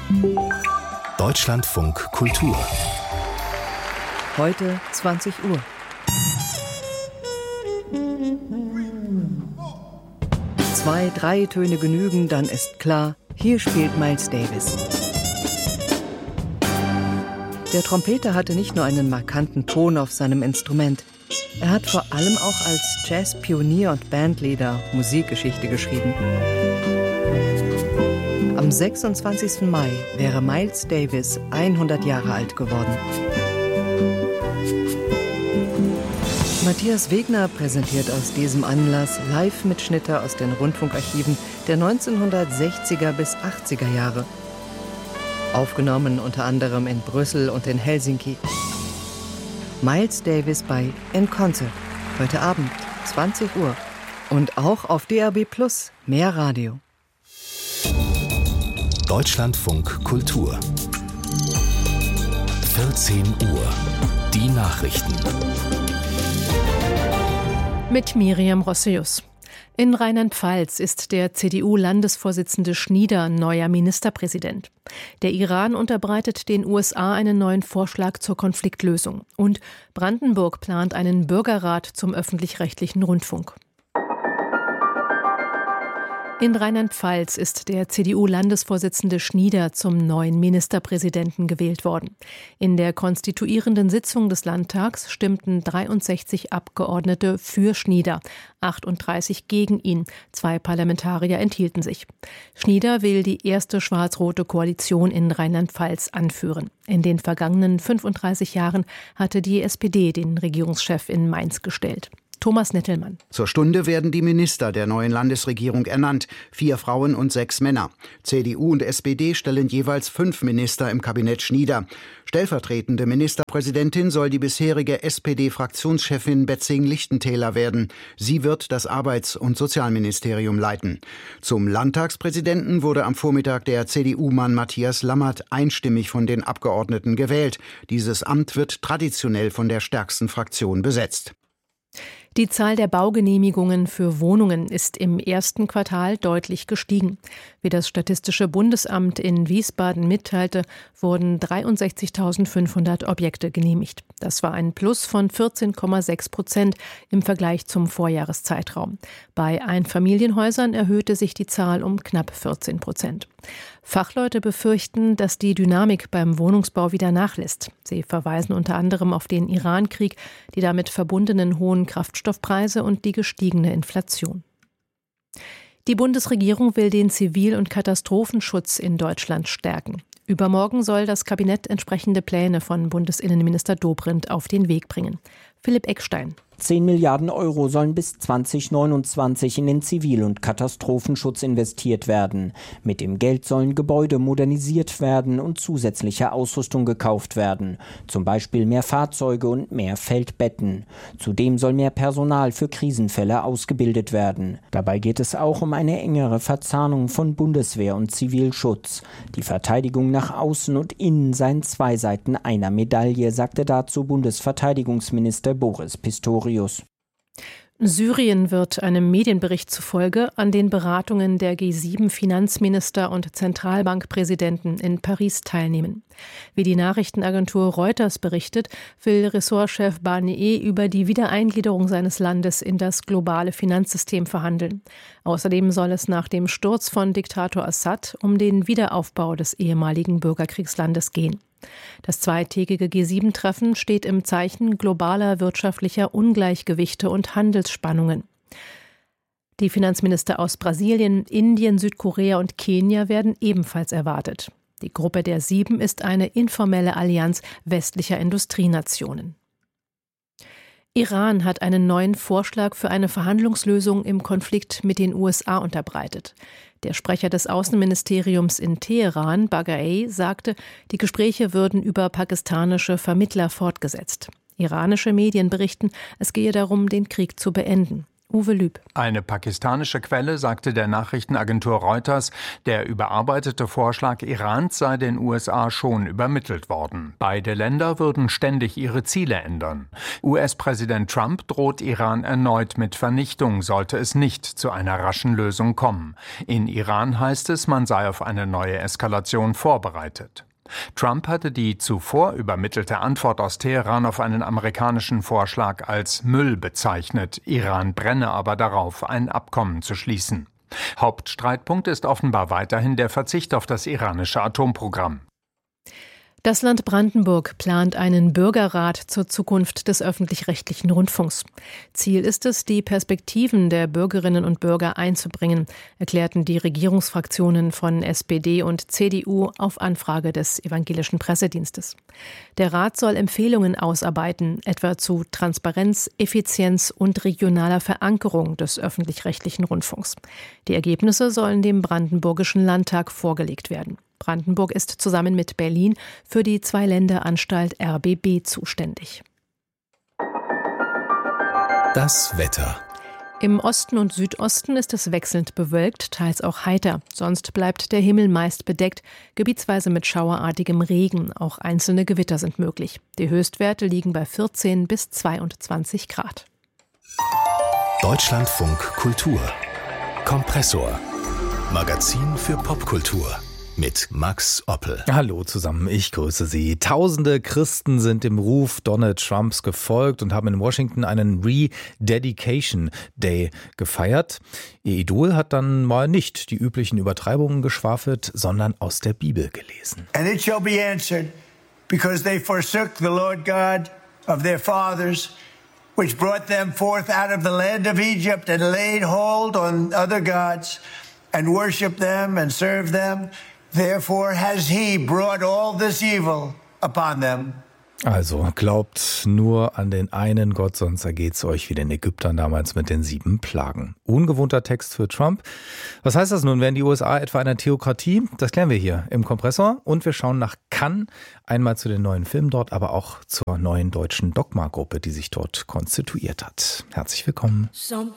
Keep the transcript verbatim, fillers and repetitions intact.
Deutschlandfunk Kultur. Heute zwanzig Uhr. Zwei, drei Töne genügen, dann ist klar, hier spielt Miles Davis. Der Trompeter hatte nicht nur einen markanten Ton auf seinem Instrument, er hat vor allem auch als Jazz-Pionier und Bandleader Musikgeschichte geschrieben. Am sechsundzwanzigsten Mai wäre Miles Davis hundert Jahre alt geworden. Matthias Wegner präsentiert aus diesem Anlass Live-Mitschnitte aus den Rundfunkarchiven der neunzehnhundertsechziger bis achtziger Jahre. Aufgenommen unter anderem in Brüssel und in Helsinki. Miles Davis bei In Concert, heute Abend, zwanzig Uhr. Und auch auf D A B Plus, mehr Radio. Deutschlandfunk Kultur. vierzehn Uhr. Die Nachrichten. Mit Miriam Rossius. In Rheinland-Pfalz ist der C D U-Landesvorsitzende Schnieder neuer Ministerpräsident. Der Iran unterbreitet den U S A einen neuen Vorschlag zur Konfliktlösung. Und Brandenburg plant einen Bürgerrat zum öffentlich-rechtlichen Rundfunk. In Rheinland-Pfalz ist der C D U-Landesvorsitzende Schnieder zum neuen Ministerpräsidenten gewählt worden. In der konstituierenden Sitzung des Landtags stimmten dreiundsechzig Abgeordnete für Schnieder, achtunddreißig gegen ihn. Zwei Parlamentarier enthielten sich. Schnieder will die erste schwarz-rote Koalition in Rheinland-Pfalz anführen. In den vergangenen fünfunddreißig Jahren hatte die S P D den Regierungschef in Mainz gestellt. Thomas Nettelmann. Zur Stunde werden die Minister der neuen Landesregierung ernannt. Vier Frauen und sechs Männer. C D U und S P D stellen jeweils fünf Minister im Kabinett Schnieder. Stellvertretende Ministerpräsidentin soll die bisherige S P D-Fraktionschefin Betzing-Lichtentäler werden. Sie wird das Arbeits- und Sozialministerium leiten. Zum Landtagspräsidenten wurde am Vormittag der C D U-Mann Matthias Lammert einstimmig von den Abgeordneten gewählt. Dieses Amt wird traditionell von der stärksten Fraktion besetzt. Die Zahl der Baugenehmigungen für Wohnungen ist im ersten Quartal deutlich gestiegen. Wie das Statistische Bundesamt in Wiesbaden mitteilte, wurden dreiundsechzigtausendfünfhundert Objekte genehmigt. Das war ein Plus von vierzehn Komma sechs Prozent im Vergleich zum Vorjahreszeitraum. Bei Einfamilienhäusern erhöhte sich die Zahl um knapp vierzehn Prozent. Fachleute befürchten, dass die Dynamik beim Wohnungsbau wieder nachlässt. Sie verweisen unter anderem auf den Irankrieg, die damit verbundenen hohen Kraftstoffpreise und die gestiegene Inflation. Die Bundesregierung will den Zivil- und Katastrophenschutz in Deutschland stärken. Übermorgen soll das Kabinett entsprechende Pläne von Bundesinnenminister Dobrindt auf den Weg bringen. Philipp Eckstein. zehn Milliarden Euro sollen bis zwanzig neunundzwanzig in den Zivil- und Katastrophenschutz investiert werden. Mit dem Geld sollen Gebäude modernisiert werden und zusätzliche Ausrüstung gekauft werden. Zum Beispiel mehr Fahrzeuge und mehr Feldbetten. Zudem soll mehr Personal für Krisenfälle ausgebildet werden. Dabei geht es auch um eine engere Verzahnung von Bundeswehr und Zivilschutz. Die Verteidigung nach außen und innen seien zwei Seiten einer Medaille, sagte dazu Bundesverteidigungsminister Boris Pistorius. Syrien wird einem Medienbericht zufolge an den Beratungen der G sieben Finanzminister und Zentralbankpräsidenten in Paris teilnehmen. Wie die Nachrichtenagentur Reuters berichtet, will Ressortchef Barnier über die Wiedereingliederung seines Landes in das globale Finanzsystem verhandeln. Außerdem soll es nach dem Sturz von Diktator Assad um den Wiederaufbau des ehemaligen Bürgerkriegslandes gehen. Das zweitägige G sieben Treffen steht im Zeichen globaler wirtschaftlicher Ungleichgewichte und Handelsspannungen. Die Finanzminister aus Brasilien, Indien, Südkorea und Kenia werden ebenfalls erwartet. Die Gruppe der Sieben ist eine informelle Allianz westlicher Industrienationen. Iran hat einen neuen Vorschlag für eine Verhandlungslösung im Konflikt mit den U S A unterbreitet. Der Sprecher des Außenministeriums in Teheran, Bagheri, sagte, die Gespräche würden über pakistanische Vermittler fortgesetzt. Iranische Medien berichten, es gehe darum, den Krieg zu beenden. Uwe Lüb. Eine pakistanische Quelle sagte der Nachrichtenagentur Reuters, der überarbeitete Vorschlag Irans sei den U S A schon übermittelt worden. Beide Länder würden ständig ihre Ziele ändern. U S-Präsident Trump droht Iran erneut mit Vernichtung, sollte es nicht zu einer raschen Lösung kommen. In Iran heißt es, man sei auf eine neue Eskalation vorbereitet. Trump hatte die zuvor übermittelte Antwort aus Teheran auf einen amerikanischen Vorschlag als Müll bezeichnet. Iran brenne aber darauf, ein Abkommen zu schließen. Hauptstreitpunkt ist offenbar weiterhin der Verzicht auf das iranische Atomprogramm. Das Land Brandenburg plant einen Bürgerrat zur Zukunft des öffentlich-rechtlichen Rundfunks. Ziel ist es, die Perspektiven der Bürgerinnen und Bürger einzubringen, erklärten die Regierungsfraktionen von S P D und C D U auf Anfrage des Evangelischen Pressedienstes. Der Rat soll Empfehlungen ausarbeiten, etwa zu Transparenz, Effizienz und regionaler Verankerung des öffentlich-rechtlichen Rundfunks. Die Ergebnisse sollen dem Brandenburgischen Landtag vorgelegt werden. Brandenburg ist zusammen mit Berlin für die Zwei-Länder-Anstalt R B B zuständig. Das Wetter. Im Osten und Südosten ist es wechselnd bewölkt, teils auch heiter. Sonst bleibt der Himmel meist bedeckt, gebietsweise mit schauerartigem Regen. Auch einzelne Gewitter sind möglich. Die Höchstwerte liegen bei vierzehn bis zweiundzwanzig Grad. Deutschlandfunk Kultur. Kompressor. Magazin für Popkultur. Mit Max Oppel. Hallo zusammen, ich grüße Sie. Tausende Christen sind dem Ruf Donald Trumps gefolgt und haben in Washington einen Rededication Day gefeiert. Ihr Idol hat dann mal nicht die üblichen Übertreibungen geschwafelt, sondern aus der Bibel gelesen. And it shall be answered, because they forsook the Lord God of their fathers, which brought them forth out of the land of Egypt, and laid hold on other gods, and worshipped them and served them. Therefore has he brought all this evil upon them. Also glaubt nur an den einen Gott, sonst ergeht's euch wie den Ägyptern damals mit den sieben Plagen. Ungewohnter Text für Trump. Was heißt das nun? Werden die U S A etwa eine Theokratie? Das klären wir hier im Kompressor. Und wir schauen nach Cannes, einmal zu den neuen Filmen dort, aber auch zur neuen deutschen Dogma-Gruppe, die sich dort konstituiert hat. Herzlich willkommen. Some